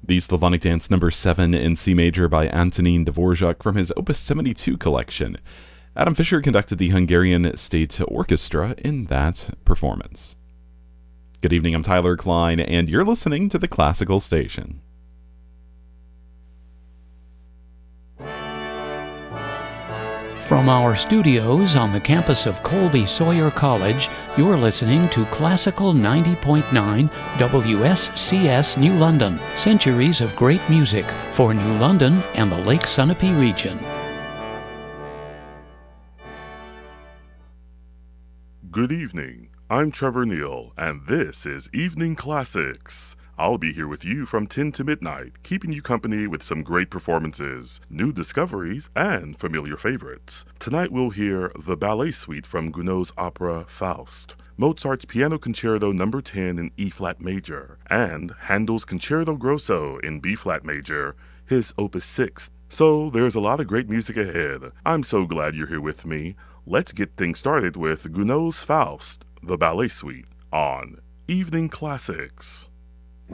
The Slavonic Dance number 7 in C major by Antonín Dvorak from his Opus 72 collection. Adam Fischer conducted the Hungarian State Orchestra in that performance. Good evening, I'm Tyler Klein, and you're listening to the Classical Station. From our studios on the campus of Colby Sawyer College, you're listening to Classical 90.9 WSCS New London, centuries of great music for New London and the Lake Sunapee region. Good evening, I'm Trevor Neal, and this is Evening Classics. I'll be here with you from 10 to midnight, keeping you company with some great performances, new discoveries, and familiar favorites. Tonight we'll hear the Ballet Suite from Gounod's opera Faust, Mozart's Piano Concerto No. 10 in E-flat major, and Handel's Concerto Grosso in B-flat major, his Opus 6. So there's a lot of great music ahead. I'm so glad you're here with me. Let's get things started with Gounod's Faust, the Ballet Suite, on Evening Classics.